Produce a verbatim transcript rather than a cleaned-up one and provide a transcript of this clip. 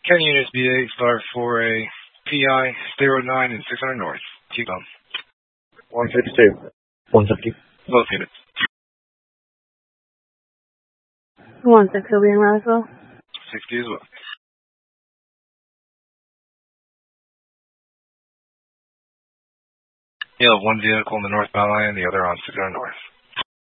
Can units B eight start for a P I zero nine and six hundred north. T-Bone. one fifty-two. one fifty. Both units. one six will be in Roswell. sixty as well. You have one vehicle in the northbound lane, the other on six hundred north.